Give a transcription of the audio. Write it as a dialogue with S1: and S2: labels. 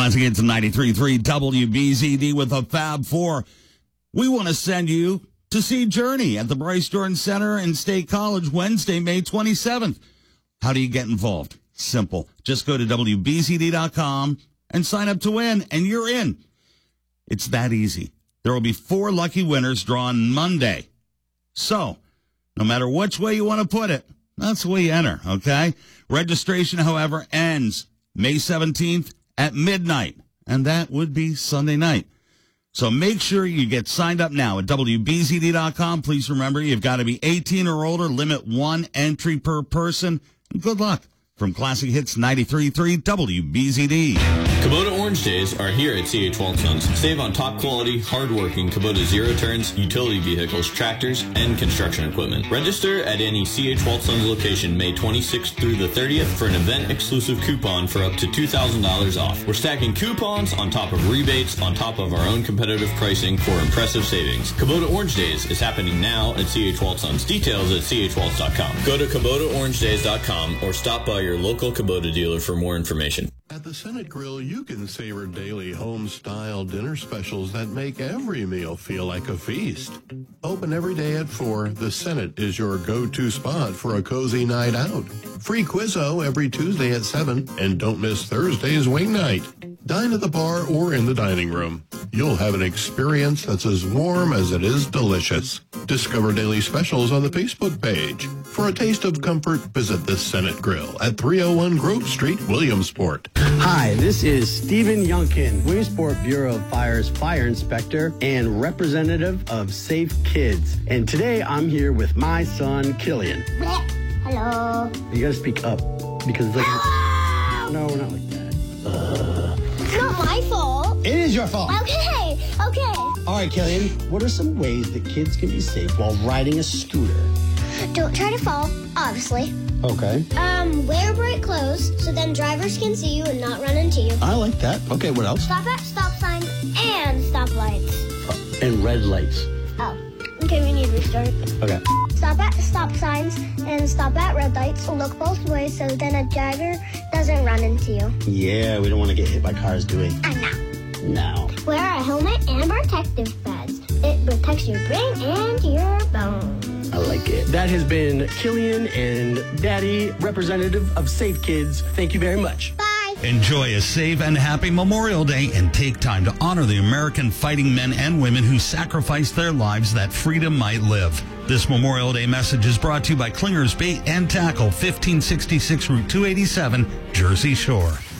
S1: Classic Hits 93.3 WBZD with a Fab Four. We want to send you to see Journey at the Bryce Jordan Center in State College Wednesday, May 27th. How do you get involved? Simple. Just go to WBZD.com and sign up to win, and you're in. It's that easy. There will be 4 lucky winners drawn Monday. So, no matter which way you want to put it, that's the way you enter, okay? Registration, however, ends May 17th at midnight, and that would be Sunday night. So make sure you get signed up now at WBZD.com. Please remember, you've got to be 18 or older, limit 1 entry per person, and good luck. From Classic Hits 93.3 WBZD.
S2: Kubota Orange Days are here at C.H. Waltons. Save on top quality, hard-working Kubota zero-turns, utility vehicles, tractors, and construction equipment. Register at any C.H. Waltons location May 26th through the 30th for an event-exclusive coupon for up to $2,000 off. We're stacking coupons on top of rebates on top of our own competitive pricing for impressive savings. Kubota Orange Days is happening now at C.H. Waltons. Details at chwaltz.com. Go to KubotaOrangeDays.com or stop by your local Kubota dealer for more information.
S3: At the Senate Grill, you can savor daily home-style dinner specials that make every meal feel like a feast. Open every day at 4, the Senate is your go-to spot for a cozy night out. Free Quizzo every Tuesday at 7, and don't miss Thursday's wing night. Dine at the bar or in the dining room. You'll have an experience that's as warm as it is delicious. Discover daily specials on the Facebook page. For a taste of comfort, visit the Senate Grill at 301 Grove Street, Williamsport.
S4: Hi, this is Stephen Youngkin, Williamsport Bureau of Fire's fire inspector and representative of Safe Kids. And today I'm here with my son, Killian.
S5: Hello.
S4: You gotta speak up because it's like... No, not like that.
S5: It's not my fault.
S4: It is your fault.
S5: Okay.
S4: All right, Killian, what are some ways that kids can be safe while riding a scooter?
S5: Don't try to fall, obviously.
S4: Okay.
S5: Wear bright clothes so then drivers can see you and not run into you.
S4: I like that. Okay, what else?
S5: Stop at stop signs and stoplights.
S4: And red lights.
S5: Oh, okay, we need to restart.
S4: Okay.
S5: Stop at stop signs and stop at red lights. Look both ways so then a driver doesn't run into you.
S4: Yeah, we don't want to get hit by cars, do we? No.
S5: Wear a helmet and protective pads. It protects your brain and your bones.
S4: I like it. That has been Killian and Daddy, representative of Safe Kids. Thank you very much.
S5: Bye.
S1: Enjoy a safe and happy Memorial Day and take time to honor the American fighting men and women who sacrificed their lives that freedom might live. This Memorial Day message is brought to you by Klinger's Bait and Tackle, 1566 Route 287, Jersey Shore.